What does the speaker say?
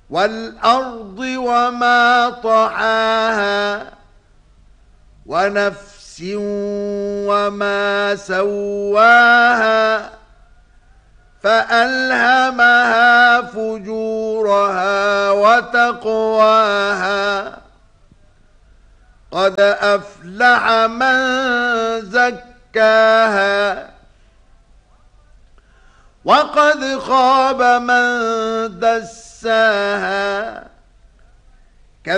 والأرض وما طحاها ونفس وما سواها فألهمها فجورها وتقواها قد أفلح من زكاها وقد خاب من دساها